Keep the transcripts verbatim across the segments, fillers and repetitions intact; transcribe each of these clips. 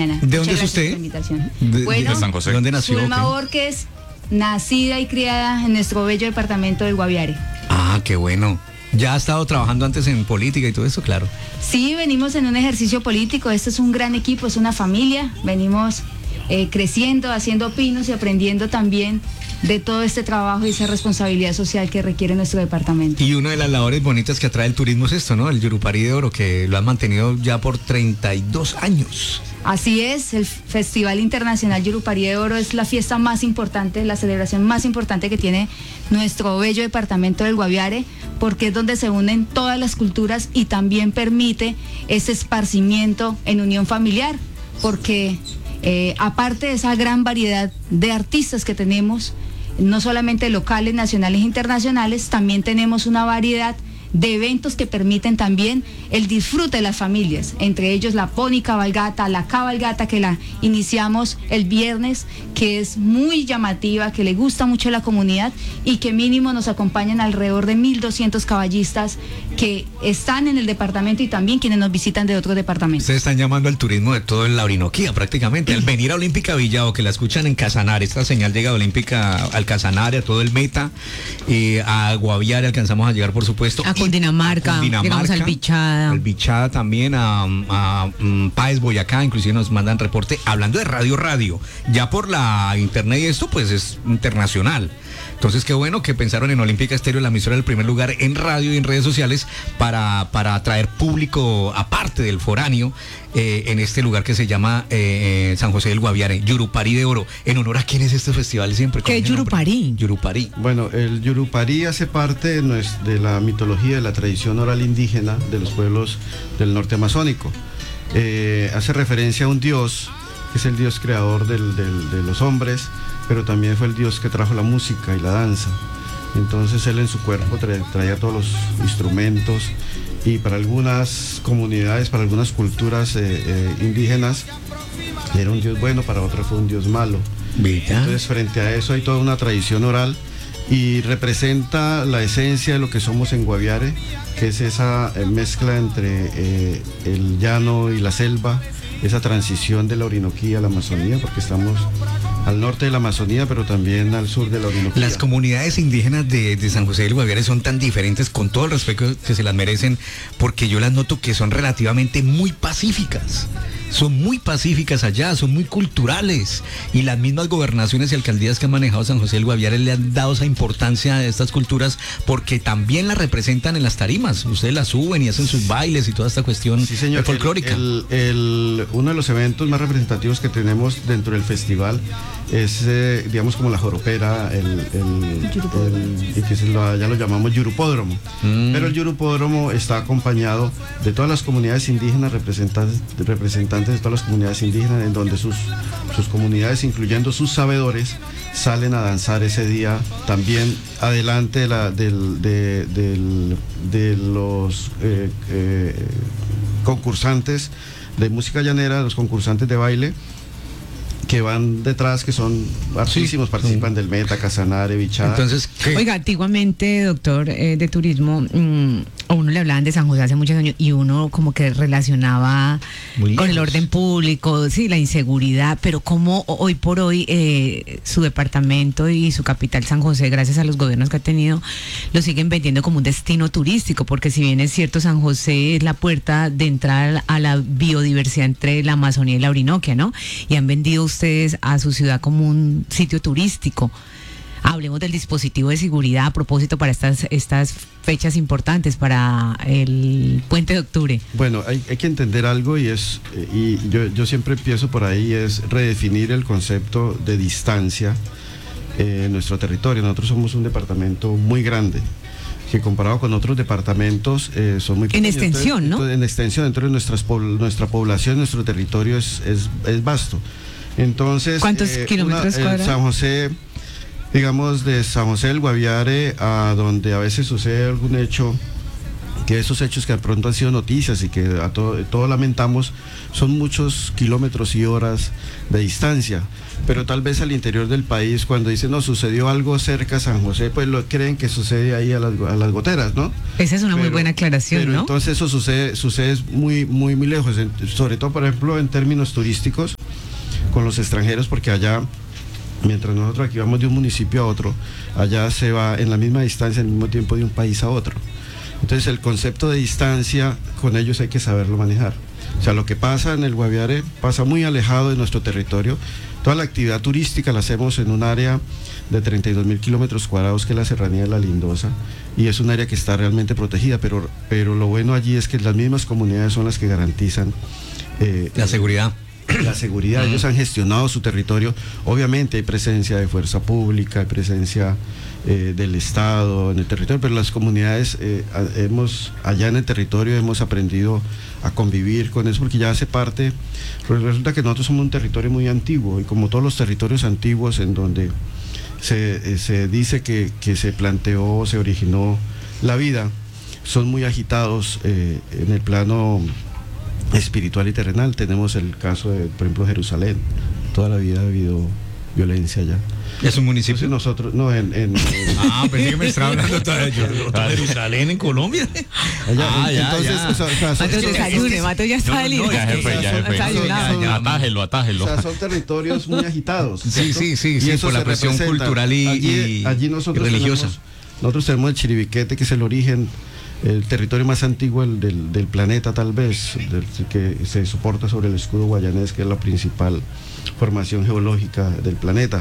mañana. ¿De dónde Muchas es usted? por la invitación. De, bueno, de San José. ¿De dónde nació? Zulma ¿Qué? Borges, nacida y criada en nuestro bello departamento del Guaviare. Ah, qué bueno. ¿Ya ha estado trabajando antes en política y todo eso? Claro. Sí, venimos en un ejercicio político. Este es un gran equipo, es una familia. Venimos eh, creciendo, haciendo pinos y aprendiendo también de todo este trabajo y esa responsabilidad social que requiere nuestro departamento. Y una de las labores bonitas que atrae el turismo es esto, ¿no? El Yurupari de Oro, que lo han mantenido ya por treinta y dos años. Así es, el Festival Internacional Yurupari de Oro es la fiesta más importante, la celebración más importante que tiene nuestro bello departamento del Guaviare, porque es donde se unen todas las culturas y también permite ese esparcimiento en unión familiar, porque eh, aparte de esa gran variedad de artistas que tenemos, no solamente locales, nacionales e internacionales, también tenemos una variedad de eventos que permiten también el disfrute de las familias, entre ellos la Pony Cabalgata, la cabalgata que la iniciamos el viernes, que es muy llamativa, que le gusta mucho a la comunidad y que mínimo nos acompañan alrededor de mil doscientos caballistas que están en el departamento y también quienes nos visitan de otros departamentos. Ustedes están llamando al turismo de todo la Orinoquía prácticamente, al venir a Olímpica Villado, que la escuchan en Casanare, esta señal llega de Olímpica al Casanare, a todo el Meta, eh, a Guaviare alcanzamos a llegar por supuesto. A Cundinamarca, a Cundinamarca, llegamos al Bichada. Al Bichada también, a, a, a Páez, Boyacá, inclusive nos mandan reporte, hablando de radio, radio, ya por la internet y esto pues es internacional. Entonces qué bueno que pensaron en Olímpica Estéreo, la emisora del primer lugar en radio y en redes sociales para, para atraer público aparte del foráneo eh, en este lugar que se llama eh, San José del Guaviare, Yurupari de Oro. ¿En honor a quién es este festival siempre? ¿Qué es Yurupari? Yurupari. Bueno, el Yurupari hace parte de, nues- de la mitología, de la tradición oral indígena de los pueblos del norte amazónico. Eh, hace referencia a un dios, que es el dios creador del, del, de los hombres, pero también fue el dios que trajo la música y la danza. Entonces él en su cuerpo tra- traía todos los instrumentos y para algunas comunidades, para algunas culturas eh, eh, indígenas, era un dios bueno, para otras fue un dios malo. ¿Verdad? Entonces frente a eso hay toda una tradición oral y representa la esencia de lo que somos en Guaviare, que es esa eh, mezcla entre eh, el llano y la selva, esa transición de la Orinoquía a la Amazonía, porque estamos al norte de la Amazonía, pero también al sur de la Orinoquía. Las comunidades indígenas de, de San José del Guaviare son tan diferentes, con todo el respeto que se las merecen, porque yo las noto que son relativamente muy pacíficas. Son muy pacíficas allá, son muy culturales y las mismas gobernaciones y alcaldías que han manejado San José del Guaviare le han dado esa importancia a estas culturas porque también las representan en las tarimas. Ustedes las suben y hacen sus bailes y toda esta cuestión Sí, señor. folclórica. El, el, el, uno de los eventos más representativos que tenemos dentro del festival es, eh, digamos, como la joropera, el, el, el- y que se lo- ya lo llamamos yurupódromo. Mm. Pero el yurupódromo está acompañado de todas las comunidades indígenas, representantes, representantes de todas las comunidades indígenas, en donde sus, sus comunidades, incluyendo sus sabedores, salen a danzar ese día también adelante de, la, del, de, del- de los eh, eh, concursantes de música llanera, los concursantes de baile que van detrás, que son hartísimos, Sí. participan del Meta, Casanare, Bichada. Entonces, ¿qué? Oiga, antiguamente, doctor eh, de turismo, mm, a uno le hablaban de San José hace muchos años y uno como que relacionaba Muy con el lejos. orden público, sí, la inseguridad, pero como hoy por hoy eh, su departamento y su capital San José, gracias a los gobiernos que ha tenido, lo siguen vendiendo como un destino turístico, porque si bien es cierto, San José es la puerta de entrar a la biodiversidad entre la Amazonía y la Orinoquia, ¿no? Y han vendido ustedes a su ciudad como un sitio turístico. Hablemos del dispositivo de seguridad a propósito para estas estas fechas importantes, para el Puente de Octubre. Bueno, hay, hay que entender algo y es, eh, y yo, yo siempre empiezo por ahí, es redefinir el concepto de distancia eh, en nuestro territorio. Nosotros somos un departamento muy grande, que comparado con otros departamentos eh, son muy pequeños. extensión, Entonces, ¿no? entonces, en extensión, dentro de nuestras, pobl- nuestra población, nuestro territorio es, es, es vasto. Entonces, ¿Cuántos eh, kilómetros una- el cuadrados? San José, digamos, de San José del Guaviare a donde a veces sucede algún hecho que esos hechos que de pronto han sido noticias y que a todo, todo lamentamos, son muchos kilómetros y horas de distancia, pero tal vez al interior del país, cuando dicen, no, sucedió algo cerca a San José, pues lo creen que sucede ahí a las, a las goteras, ¿no? Esa es una pero, muy buena aclaración, pero ¿no? Entonces eso sucede, sucede muy, muy, muy lejos, sobre todo, por ejemplo, en términos turísticos, con los extranjeros, porque allá, mientras nosotros aquí vamos de un municipio a otro, allá se va en la misma distancia, al mismo tiempo de un país a otro. Entonces el concepto de distancia, con ellos hay que saberlo manejar. O sea, lo que pasa en el Guaviare pasa muy alejado de nuestro territorio. Toda la actividad turística la hacemos en un área de treinta y dos mil kilómetros cuadrados, que es la Serranía de la Lindosa, y es un área que está realmente protegida, pero, pero lo bueno allí es que las mismas comunidades son las que garantizan eh, la seguridad. La seguridad, ellos han gestionado su territorio. Obviamente hay presencia de fuerza pública, hay presencia eh, del Estado en el territorio, pero las comunidades eh, hemos, allá en el territorio hemos aprendido a convivir con eso, porque ya hace parte. Resulta que nosotros somos un territorio muy antiguo, y como todos los territorios antiguos en donde se, eh, se dice que, que se planteó, se originó la vida, son muy agitados eh, en el plano espiritual y terrenal. Tenemos el caso de, por ejemplo, Jerusalén. Toda la vida ha habido violencia allá. ¿Es un municipio? Entonces nosotros, no, en... en, en ah, pensé que me estaba hablando de Jerusalén, en Colombia. Allá, ah, en, ya, entonces, ya. O sea, o sea, son, Mato desayune, Mato ya está no, no, ya jefe, ya jefe. Atájelo, atájelo. O sea, son territorios muy agitados. Sí, sí, sí, sí, por la presión cultural y, allí, y, allí nosotros y religiosa. Tenemos, nosotros tenemos el Chiribiquete, que es el origen, el territorio más antiguo del, del, del planeta, tal vez, del, que se soporta sobre el escudo guayanés, que es la principal formación geológica del planeta.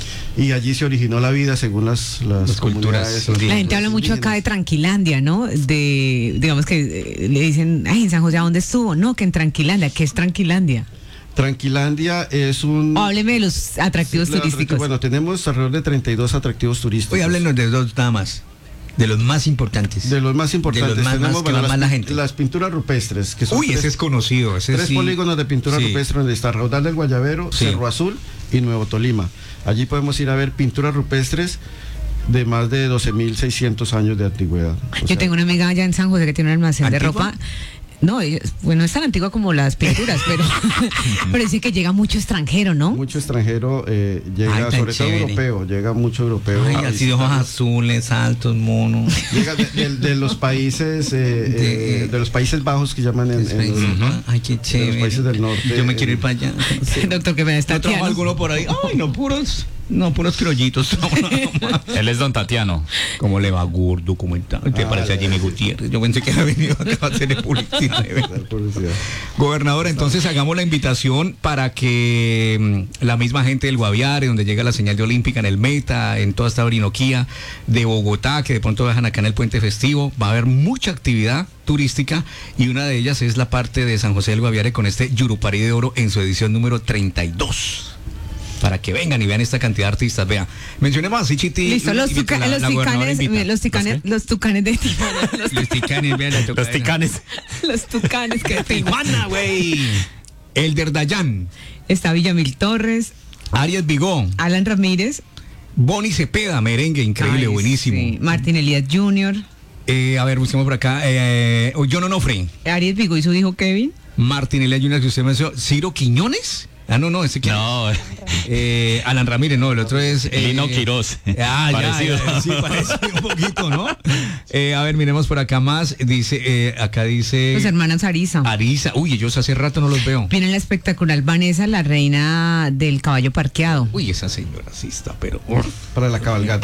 Y allí se originó la vida según las, las, las comunidades. culturas. La gente habla mucho acá de Tranquilandia, ¿no? De, digamos que eh, le dicen, ay, en San José, ¿a dónde estuvo? No, que en Tranquilandia. ¿Qué es Tranquilandia? Tranquilandia es un... Oh, hábleme de los atractivos sí, turísticos. Atractivo, bueno, tenemos alrededor de treinta y dos atractivos turísticos. Oye, háblenos de dos nada más. De los más importantes. De los más importantes. De los más, tenemos más que bueno, va más las, la gente. Las pinturas rupestres. Que son Uy, tres, ese es conocido. Ese tres sí. polígonos de pintura sí. rupestre, donde está Raudal del Guayabero, sí. Cerro Azul y Nuevo Tolima. Allí podemos ir a ver pinturas rupestres de más de doce mil seiscientos años de antigüedad. O Yo sea, tengo una amiga allá en San José que tiene un almacén ¿antigua? de ropa. No, bueno, es tan antigua como las pinturas, pero, pero dice que llega mucho extranjero, ¿no? Mucho extranjero eh, llega, Ay, tan sobre chévere. todo europeo, llega mucho europeo. Ay, a así de ojos visitarnos. azules, altos, monos. Llega de, de- de los países eh, De- eh, de los Países Bajos, que llaman en, en- Ujú. Ay, qué chévere. países del norte, Yo me quiero eh, ir para allá. Doctor, que me está ¿No trabaja alguno por ahí? Ay, no, puros, no, puros criollitos. Él es don Tatiano. ¿Cómo le va, gordo? ¿Cómo está? ¿Te Ah, parece a ya, Jimmy ya. Gutiérrez? Yo pensé que había venido acá a hacerle publicidad. Dar publicidad. Gobernador, entonces hagamos la invitación para que mm, la misma gente del Guaviare, donde llega la señal de Olímpica, en el Meta, en toda esta Orinoquía de Bogotá, que de pronto bajan acá en el puente festivo, va a haber mucha actividad turística, y una de ellas es la parte de San José del Guaviare con este Yurupari de Oro en su edición número treinta y dos. Para que vengan y vean esta cantidad de artistas. Vea, mencionemos así, Chiti. Listo, los, invita, tuca- la- los la gobernadora ticanes, invita. los ticanes, los tucanes de Tijuana. Los, Los ticanes, vean la Los tocadera. ticanes. los tucanes que tengo. Tijuana, güey. Elder Dayan, Está Villamil Torres, Arias Vigó, Alan Ramírez. Bonnie Cepeda, merengue, increíble, Ay, buenísimo. sí, Martín Elías junior, Eh, a ver, busquemos por acá. Eh, John Onofre, Arias Vigo y su hijo Kevin. Martín Elías Junior, que usted mencionó. Ciro Quiñones. Ah, no, no, ese quién es? No, Eh, Alan Ramírez, no, el otro es. eh, Lino Quirós. Ah, ya, Parecido. ya, sí, parece un poquito, ¿no? Eh, a ver, miremos por acá más. Dice, eh, acá dice. Los hermanos Ariza. Arisa. Uy, ellos hace rato no los veo. Miren la espectacular Vanessa, la reina del caballo parqueado. Uy, esa señora sí está, pero. uf. Para la cabalgata.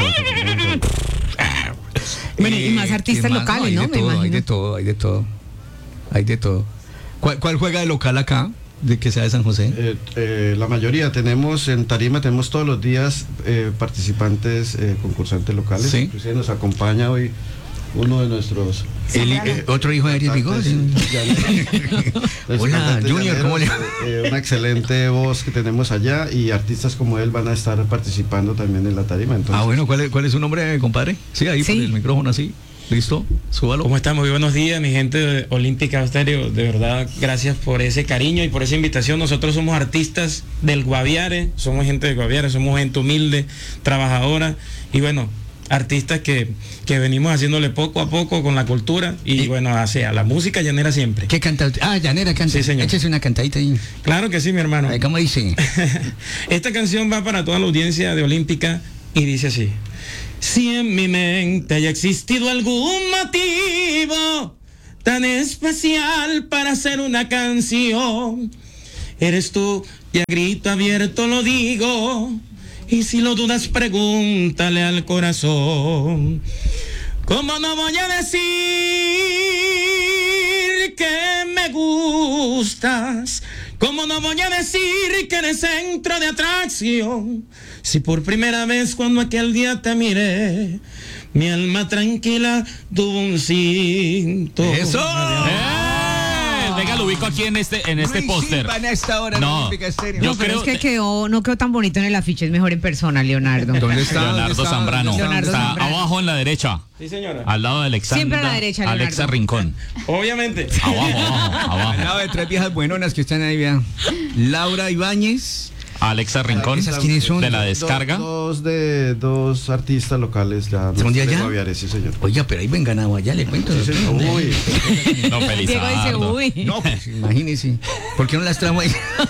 Bueno, y más artistas ¿qué más? locales, hay ¿no? De Me todo, hay imagino. de todo, hay de todo. Hay de todo. ¿Cuál, cuál juega de local acá? De que sea de San José. Eh, eh, la mayoría tenemos en tarima, tenemos todos los días eh, participantes, eh, concursantes locales. Sí. Inclusive nos acompaña hoy uno de nuestros El- eh, otro hijo de Arias Vigó. cantantes sí. llaneros. Los Hola, cantantes Junior, ¿cómo le va? llaneros, eh, eh, una excelente voz que tenemos allá, y artistas como él van a estar participando también en la tarima. Entonces, Ah, bueno, ¿cuál es, cuál es su nombre, compadre? Sí, ahí Sí. por el micrófono así. ¿Listo? Súbalo. ¿Cómo están? Muy buenos días, mi gente de Olímpica Estéreo. De verdad, gracias por ese cariño y por esa invitación. Nosotros somos artistas del Guaviare, somos gente del Guaviare, somos gente humilde, trabajadora. Y bueno, artistas que, que venimos haciéndole poco a poco con la cultura y, y bueno, hacia la música llanera siempre. ¿Qué canta usted? Ah, llanera canta. Sí, señor. Échese una cantadita ahí. Claro que sí, mi hermano. Ay, ¿cómo dice? Esta canción va para toda la audiencia de Olímpica y dice así: si en mi mente haya existido algún motivo tan especial para hacer una canción, eres tú, y a grito abierto lo digo, y si lo dudas pregúntale al corazón. ¿Cómo no voy a decir que me gustas? ¿Cómo no voy a decir que eres centro de atracción? Si por primera vez cuando aquel día te miré, mi alma tranquila tuvo un cinto. ¡Eso! ¡Eh! Venga, lo ubico aquí en este, en este Luis póster. Silva en esta hora en No, Olímpica Estéreo. yo No, pero creo- es que quedó, no quedó tan bonito en el afiche, es mejor en persona, Leonardo. ¿Dónde está? ¿Dónde Leonardo está? Zambrano. ¿Dónde está? Leonardo Está Zambrano. abajo en la derecha, Sí, señora. al lado de Alexandra. Siempre a la derecha, Leonardo. Alexa Rincón. Obviamente. Abajo, abajo, Al abajo. lado de tres viejas buenonas que están ahí, vean. Laura Ibáñez. Alexa Rincón. ¿Esas quiénes son? De la Do- descarga. Dos, de dos artistas locales ya. ¿Son de allá? Guaviare, sí, señor. Oiga, pero ahí vengan a allá, le cuento. Sí, señor. Uy. No, Diego dice, Felizardo. uy. No, pues imagínese. ¿Por qué no las traemos ahí?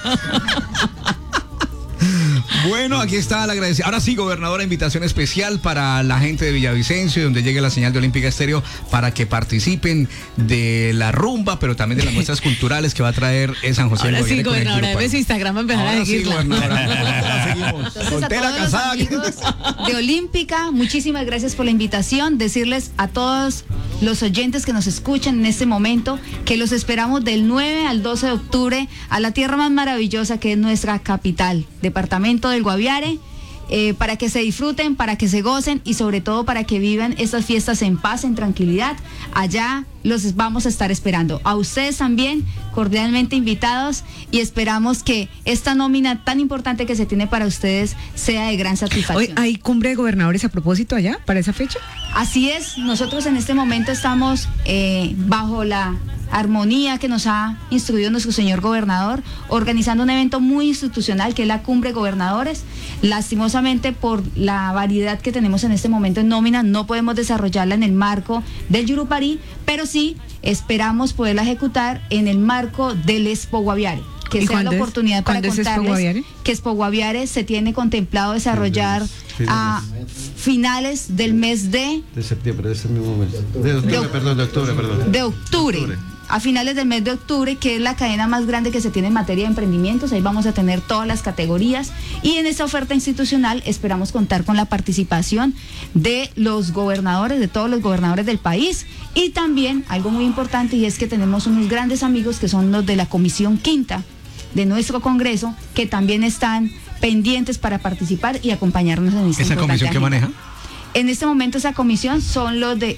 Bueno, aquí está la agradecimiento. Ahora sí, gobernadora, invitación especial para la gente de Villavicencio, donde llegue la señal de Olímpica Estéreo, para que participen de la rumba, pero también de las muestras culturales que va a traer el San José. Ahora del sí, Guaviare con el gobernadora, Grupo debe su Ahí. Instagram a empezar a Ahora sí, seguirla. gobernadora. La seguimos. Entonces, a Soltera, todos los casada. amigos de Olímpica, muchísimas gracias por la invitación. Decirles a todos los oyentes que nos escuchan en este momento que los esperamos del nueve al doce de octubre a la tierra más maravillosa que es nuestra capital, departamento del Guaviare. Eh, para que se disfruten, para que se gocen y sobre todo para que vivan estas fiestas en paz, en tranquilidad. Allá los vamos a estar esperando. A ustedes también, cordialmente invitados, y esperamos que esta nómina tan importante que se tiene para ustedes sea de gran Hoy satisfacción. hay cumbre de gobernadores a propósito allá, para esa fecha. Así es, nosotros en este momento estamos eh, bajo la armonía que nos ha instruido nuestro señor gobernador, organizando un evento muy institucional que es la cumbre de gobernadores. Lastimosamente, por la variedad que tenemos en este momento en nómina, no podemos desarrollarla en el marco del Yurupari, pero sí esperamos poderla ejecutar en el marco del Expo Guaviare, que ¿Y sea la cuándo es? oportunidad para ¿Cuándo es Expo contarles Guaviare? que Expo Guaviare se tiene contemplado desarrollar Finales. a finales del mes de De septiembre, de ese mismo mes. De octubre, De- perdón, de octubre, perdón. de octubre, Octubre. a finales del mes de octubre, que es la cadena más grande que se tiene en materia de emprendimientos. Ahí vamos a tener todas las categorías y en esta oferta institucional esperamos contar con la participación de los gobernadores, de todos los gobernadores del país, y también algo muy importante, y es que tenemos unos grandes amigos que son los de la Comisión Quinta de nuestro Congreso, que también están pendientes para participar y acompañarnos en esta ¿Esa importante comisión qué agenda. maneja? En este momento esa comisión son los de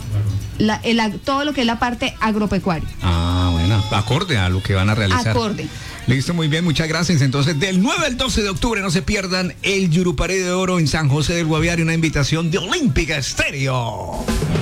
la- el ag- todo lo que es la parte agropecuaria. Ah, bueno, acorde a lo que van a realizar. Acorde. Listo, muy bien, muchas gracias. Entonces, del nueve al doce de octubre, no se pierdan el Yurupari de Oro en San José del Guaviare, una invitación de Olímpica Estéreo.